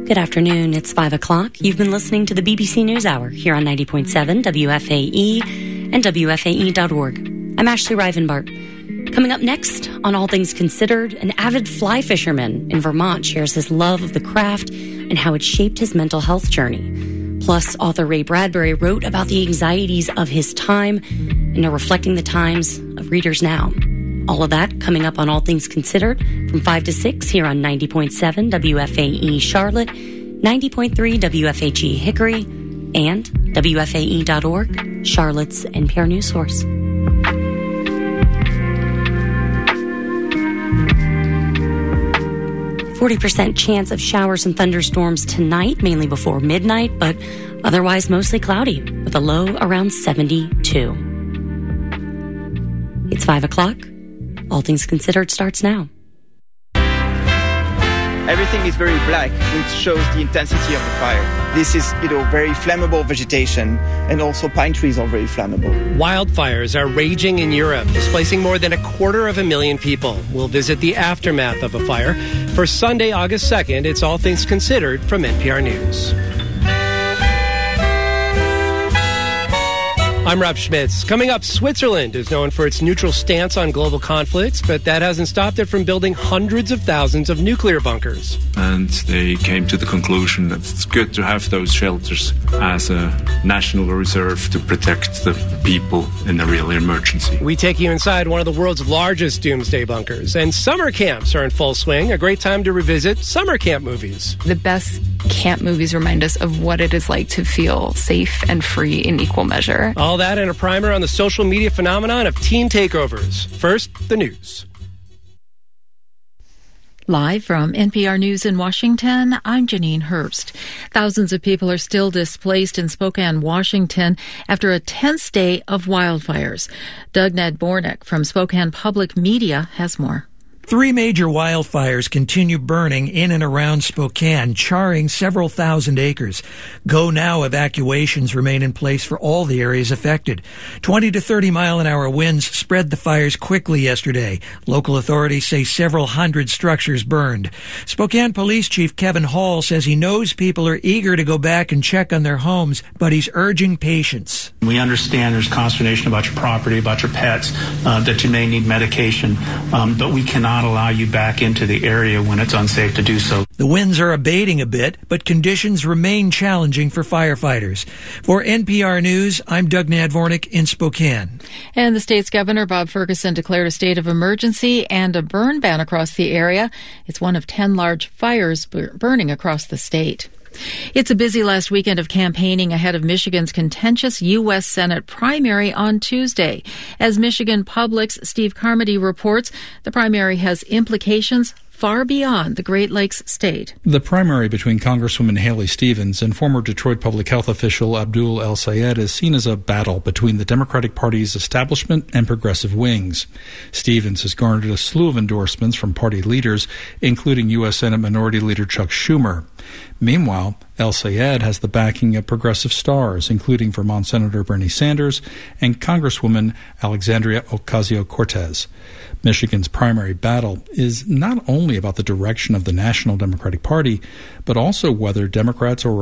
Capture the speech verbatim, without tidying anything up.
Good afternoon. It's five o'clock. You've been listening to the B B C NewsHour here on ninety point seven W F A E and W F A E dot org. I'm Ashley Rivenbart. Coming up next on All Things Considered, an avid fly fisherman in Vermont shares his love of the craft and how it shaped his mental health journey. Plus, author Ray Bradbury wrote about the anxieties of his time and are reflecting the times of readers now. All of that coming up on All Things Considered from five to six here on ninety point seven W F A E Charlotte, ninety point three W F H E Hickory, and W F A E dot org, Charlotte's N P R news source. forty percent chance of showers and thunderstorms tonight, mainly before midnight, but otherwise mostly cloudy with a low around seventy-two. It's five o'clock. All Things Considered starts now. Everything is very black, which shows the intensity of the fire. This is, you know, very flammable vegetation, and also pine trees are very flammable. Wildfires are raging in Europe, displacing more than a quarter of a million people. We'll visit the aftermath of a fire. For Sunday, August second, it's All Things Considered from N P R News. I'm Rob Schmitz. Coming up, Switzerland is known for its neutral stance on global conflicts, but that hasn't stopped it from building hundreds of thousands of nuclear bunkers. And they came to the conclusion that it's good to have those shelters as a national reserve to protect the people in a real emergency. We take you inside one of the world's largest doomsday bunkers, and summer camps are in full swing. A great time to revisit summer camp movies. The best camp movies remind us of what it is like to feel safe and free in equal measure. All that and a primer on the social media phenomenon of teen takeovers. First, the news. Live from N P R News in Washington, I'm Janine Herbst. Thousands of people are still displaced in Spokane, Washington, after a tense day of wildfires. Doug Nadbornik from Spokane Public Media has more. Three major wildfires continue burning in and around Spokane, charring several thousand acres. Go now evacuations remain in place for all the areas affected. twenty to thirty mile an hour winds spread the fires quickly yesterday. Local authorities say several hundred structures burned. Spokane Police Chief Kevin Hall says he knows people are eager to go back and check on their homes, but he's urging patience. We understand there's consternation about your property, about your pets, uh, that you may need medication, um, but we cannot allow you back into the area when it's unsafe to do so. The winds are abating a bit, but conditions remain challenging for firefighters. For N P R News, I'm Doug Nadvornik in Spokane. And the state's governor, Bob Ferguson, declared a state of emergency and a burn ban across the area. It's one of ten large fires burning across the state. It's a busy last weekend of campaigning ahead of Michigan's contentious U S Senate primary on Tuesday. As Michigan Public's Steve Carmody reports, the primary has implications far beyond the Great Lakes state. The primary between Congresswoman Haley Stevens and former Detroit public health official Abdul El-Sayed is seen as a battle between the Democratic Party's establishment and progressive wings. Stevens has garnered a slew of endorsements from party leaders, including U S Senate Minority Leader Chuck Schumer. Meanwhile, El-Sayed has the backing of progressive stars, including Vermont Senator Bernie Sanders and Congresswoman Alexandria Ocasio-Cortez. Michigan's primary battle is not only about the direction of the National Democratic Party, but also whether Democrats or